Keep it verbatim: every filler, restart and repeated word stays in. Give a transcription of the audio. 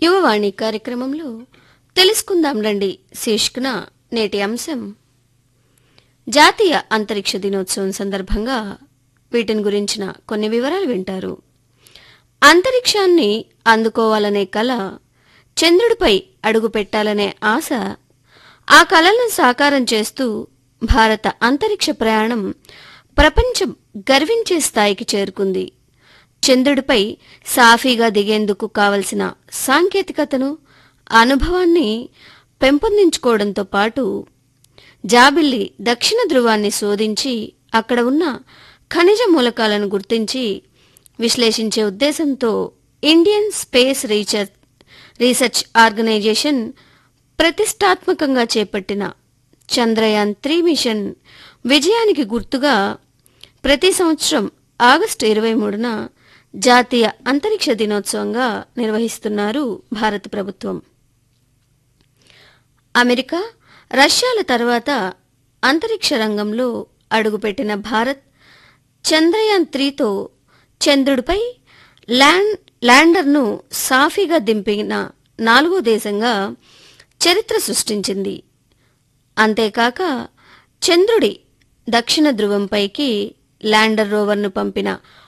యువవాణి కార్యక్రమంలో తెలుసుకుందాం రండి శీర్షికన నేటి అంశం జాతీయ అంతరిక్ష దినోత్సవం సందర్భంగా వీటిని గురించిన కొన్ని వివరాలు వింటారు. అంతరిక్షాన్ని అందుకోవాలనే కల, చంద్రుడిపై అడుగు పెట్టాలనే ఆశ, ఆ కలలను సాకారం చేస్తూ భారత అంతరిక్ష ప్రయాణం ప్రపంచం గర్వించే స్థాయికి చేరుకుంది. చంద్రుడిపై సాఫీగా దిగేందుకు కావలసిన సాంకేతికతను, అనుభవాన్ని పెంపొందించుకోవడంతో పాటు జాబిల్లి దక్షిణ ధృవాన్ని శోధించి అక్కడ ఉన్న ఖనిజ మూలకాలను గుర్తించి విశ్లేషించే ఉద్దేశంతో Indian space research research organisation ప్రతిష్టాత్మకంగా చేపట్టిన చంద్రయాన్ త్రీ మిషన్ విజయానికి గుర్తుగా ప్రతి సంవత్సరం ఆగస్టు ఇరవై మూడున జాతీయ అంతరిక్ష దినోత్సవంగా నిర్వహిస్తున్నారు భారత ప్రభుత్వం. అమెరికా, రష్యాల తర్వాత అంతరిక్ష రంగంలో అడుగుపెట్టిన భారత్ చంద్రయాన్ త్రీతో చంద్రుడిపై ల్యాండ్ ల్యాండర్ను సాఫీగా దింపిన నాలుగో దేశంగా చరిత్ర సృష్టించింది. అంతేకాక చంద్రుడి దక్షిణ ధృవంపైకి ల్యాండర్ రోవర్ను పంపిన